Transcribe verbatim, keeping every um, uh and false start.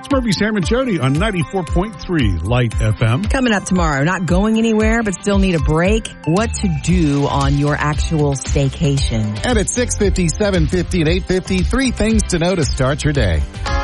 It's Murphy, Sam, and Jody on ninety-four point three Light F M. Coming up tomorrow, not going anywhere, but still need a break. What to do on your actual staycation. And at six fifty, seven fifty, and eight fifty, three things to know to start your day.